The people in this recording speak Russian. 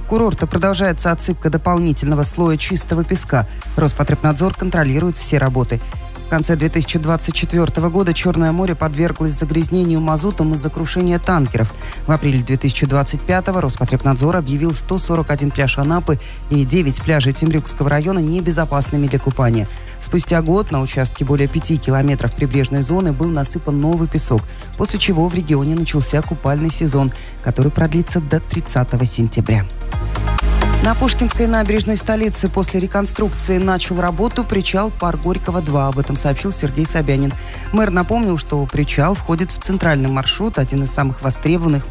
курорта продолжается отсыпка дополнительного слоя чистого песка. Роспотребнадзор контролирует все работы. В конце 2024 года Черное море подверглось загрязнению мазутом из-за крушения танкеров. В апреле 2025 Роспотребнадзор объявил 141 пляж Анапы и 9 пляжей Темрюкского района небезопасными для купания. Спустя год на участке более 5 километров прибрежной зоны был насыпан новый песок, после чего в регионе начался купальный сезон, который продлится до 30 сентября. На Пушкинской набережной столицы после реконструкции начал работу причал Парк Горького-2. Об этом сообщил Сергей Собянин. Мэр напомнил, что причал входит в центральный маршрут, один из самых востребованных